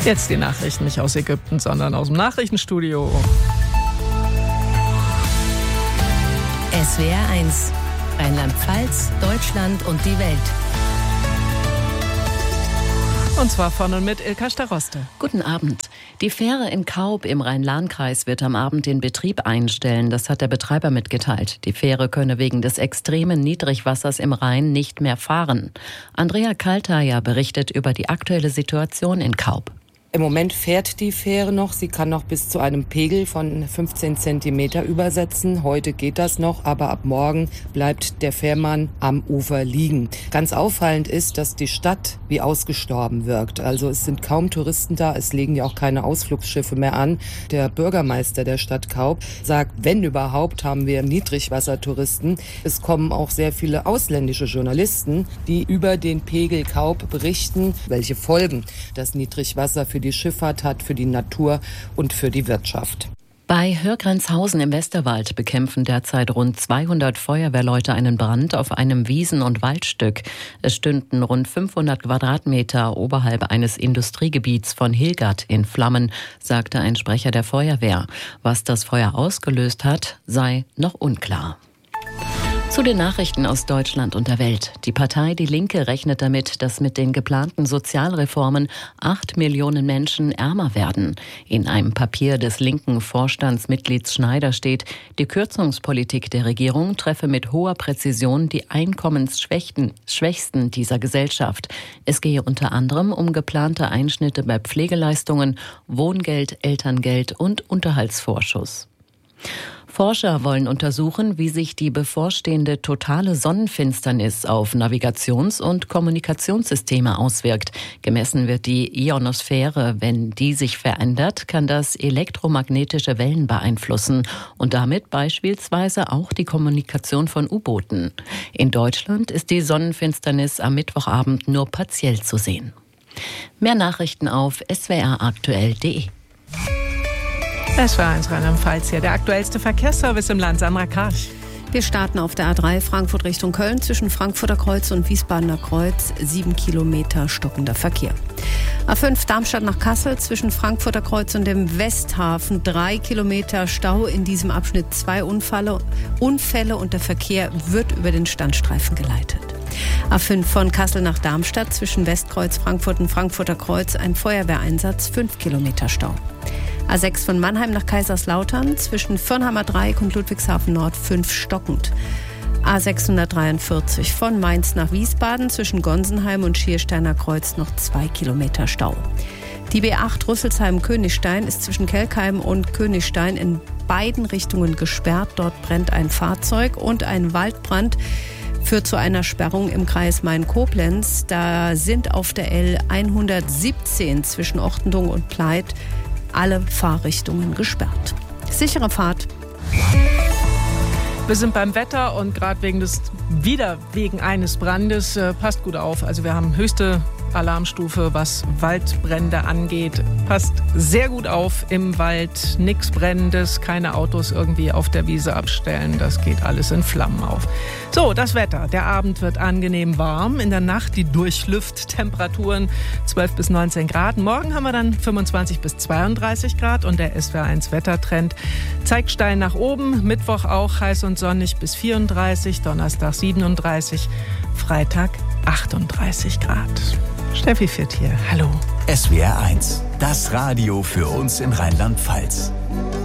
Jetzt die Nachrichten nicht aus Ägypten, sondern aus dem Nachrichtenstudio. SWR 1, Rheinland-Pfalz, Deutschland und die Welt. Und zwar von und mit Ilka Staroste. Guten Abend. Die Fähre in Kaub im Rhein-Lahn-Kreis wird am Abend den Betrieb einstellen. Das hat der Betreiber mitgeteilt. Die Fähre könne wegen des extremen Niedrigwassers im Rhein nicht mehr fahren. Andrea Kaltaja berichtet über die aktuelle Situation in Kaub. Im Moment fährt die Fähre noch. Sie kann noch bis zu einem Pegel von 15 Zentimeter übersetzen. Heute geht das noch, aber ab morgen bleibt der Fährmann am Ufer liegen. Ganz auffallend ist, dass die Stadt wie ausgestorben wirkt. Also es sind kaum Touristen da, es legen ja auch keine Ausflugsschiffe mehr an. Der Bürgermeister der Stadt Kaub sagt, wenn überhaupt, haben wir Niedrigwassertouristen. Es kommen auch sehr viele ausländische Journalisten, die über den Pegel Kaub berichten, welche Folgen das Niedrigwasser für die Schifffahrt hat, für die Natur und für die Wirtschaft. Bei Hörgrenzhausen im Westerwald bekämpfen derzeit rund 200 Feuerwehrleute einen Brand auf einem Wiesen- und Waldstück. Es stünden rund 500 Quadratmeter oberhalb eines Industriegebiets von Hilgert in Flammen, sagte ein Sprecher der Feuerwehr. Was das Feuer ausgelöst hat, sei noch unklar. Zu den Nachrichten aus Deutschland und der Welt. Die Partei Die Linke rechnet damit, dass mit den geplanten Sozialreformen 8 Millionen Menschen ärmer werden. In einem Papier des linken Vorstandsmitglieds Schneider steht, die Kürzungspolitik der Regierung treffe mit hoher Präzision die Einkommensschwächsten dieser Gesellschaft. Es gehe unter anderem um geplante Einschnitte bei Pflegeleistungen, Wohngeld, Elterngeld und Unterhaltsvorschuss. Forscher wollen untersuchen, wie sich die bevorstehende totale Sonnenfinsternis auf Navigations- und Kommunikationssysteme auswirkt. Gemessen wird die Ionosphäre. Wenn die sich verändert, kann das elektromagnetische Wellen beeinflussen und damit beispielsweise auch die Kommunikation von U-Booten. In Deutschland ist die Sonnenfinsternis am Mittwochabend nur partiell zu sehen. Mehr Nachrichten auf swraktuell.de. SWR 1 Rheinland-Pfalz hier, der aktuellste Verkehrsservice im Land. Sandra Karch. Wir starten auf der A3 Frankfurt Richtung Köln zwischen Frankfurter Kreuz und Wiesbadener Kreuz. 7 Kilometer stockender Verkehr. A5 Darmstadt nach Kassel zwischen Frankfurter Kreuz und dem Westhafen. 3 Kilometer Stau, in diesem Abschnitt 2 Unfälle und der Verkehr wird über den Standstreifen geleitet. A5 von Kassel nach Darmstadt zwischen Westkreuz Frankfurt und Frankfurter Kreuz ein Feuerwehreinsatz, 5 Kilometer Stau. A6 von Mannheim nach Kaiserslautern zwischen Firnheimer Dreieck und Ludwigshafen Nord 5 stockend. A643 von Mainz nach Wiesbaden zwischen Gonsenheim und Schiersteiner Kreuz noch 2 Kilometer Stau. Die B8 Rüsselsheim-Königstein ist zwischen Kelkheim und Königstein in beiden Richtungen gesperrt. Dort brennt ein Fahrzeug und ein Waldbrand führt zu einer Sperrung im Kreis Main-Koblenz. Da sind auf der L117 zwischen Ortendung und Pleit alle Fahrrichtungen gesperrt. Sichere Fahrt. Wir sind beim Wetter und gerade wegen eines Brandes, passt gut auf. Also wir haben höchste Alarmstufe, was Waldbrände angeht. Passt sehr gut auf im Wald. Nichts Brennendes, keine Autos irgendwie auf der Wiese abstellen. Das geht alles in Flammen auf. So, das Wetter. Der Abend wird angenehm warm. In der Nacht die Durchlüfttemperaturen 12 bis 19 Grad. Morgen haben wir dann 25 bis 32 Grad. Und der SWR 1 Wettertrend zeigt steil nach oben. Mittwoch auch heiß und sonnig bis 34. Donnerstag 37. Freitag 38 Grad. Steffi Fitt hier, hallo. SWR 1, das Radio für uns in Rheinland-Pfalz.